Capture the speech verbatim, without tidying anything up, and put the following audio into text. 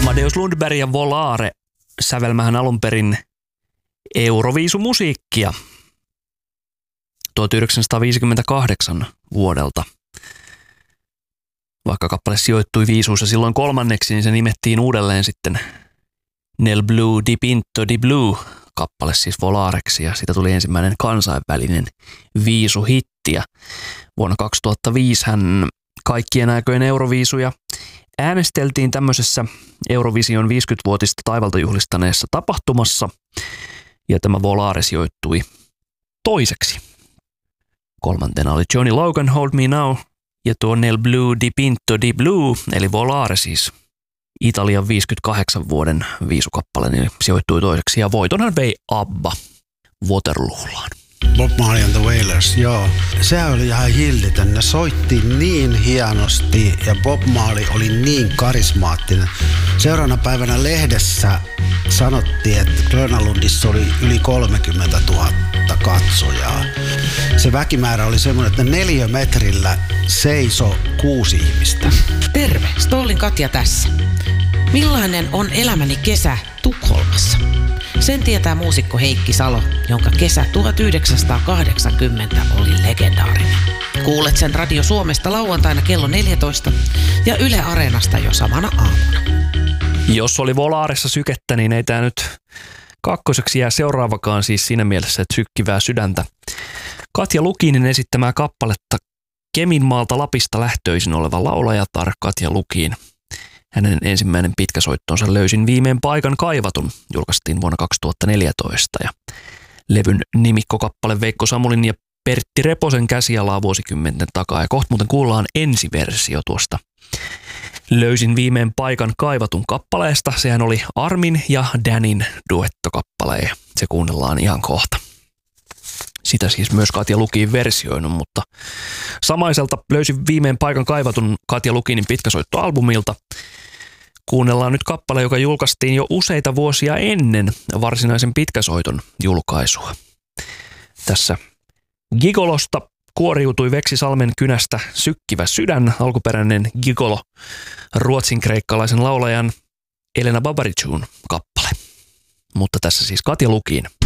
Amadeus Lundberg ja Volare sävelmähän alun perin Euroviisumusiikkia tuhatyhdeksänsataaviisikymmentäkahdeksan vuodelta. Vaikka kappale sijoittui viisuissa silloin kolmanneksi, niin se nimettiin uudelleen sitten Nel Blu di Pinto di Blu kappale siis Volareksi, ja siitä tuli ensimmäinen kansainvälinen viisuhitti. Ja vuonna kaksituhattaviisi hän kaikkien aikojen Euroviisuja äänesteltiin tämmöisessä Eurovision viisikymmenvuotista taivalta juhlistaneessa tapahtumassa, ja tämä Volare sijoittui toiseksi. Kolmantena oli Johnny Logan, Hold Me Now, ja tuo Nel Blu di Pinto di Blu, eli Volare siis Italian viisikymmentäkahdeksan vuoden viisukappale, niin sijoittui toiseksi, ja voitonhan vei ABBA Waterloolaan. Bob Marley and the Wailers, joo. Sehän oli ihan hillitön. Ne soitti niin hienosti ja Bob Marley oli niin karismaattinen. Seuraavana päivänä lehdessä sanottiin, että Grönalundissa oli yli kolmekymmentätuhatta katsojaa. Se väkimäärä oli semmoinen, että neliömetrillä seisoi kuusi ihmistä. Terve, Stollin Katja tässä. Millainen on elämäni kesä Tukholmassa? Sen tietää muusikko Heikki Salo, jonka kesä tuhatyhdeksänsataakahdeksankymmentä oli legendaarinen. Kuulet sen Radio Suomesta lauantaina kello neljätoista ja Yle Areenasta jo samana aamuna. Jos oli Volaressa sykettä, niin ei tämä nyt kakkoseksi jää seuraavakaan, siis siinä mielessä, että sykkivää sydäntä. Katja Lukinin esittämää kappaletta Keminmaalta Lapista lähtöisin oleva laulajatar Katja Lukin. Hänen ensimmäinen pitkäsoittonsa Löysin viimein paikan kaivatun julkaistiin vuonna kaksituhattaneljätoista, ja levyn nimikkokappale Veikko Samulin ja Pertti Reposen käsialaa vuosikymmenten takaa, ja kohta muuten kuullaan ensiversio tuosta Löysin viimein paikan kaivatun kappaleesta. Sehän oli Armin ja Danin duettokappale, ja se kuunnellaan ihan kohta. Sitä siis myös Katja Lukin versioinut, mutta samaiselta Löysin viimein paikan kaivatun Katja Lukinin pitkäsoittoalbumilta kuunnellaan nyt kappale, joka julkaistiin jo useita vuosia ennen varsinaisen pitkäsoiton julkaisua. Tässä Gigolosta kuoriutui Veksisalmen kynästä Sykkivä sydän, alkuperäinen Gigolo, ruotsin-kreikkalaisen laulajan Elena Babaricun kappale. Mutta tässä siis Katja Lukin.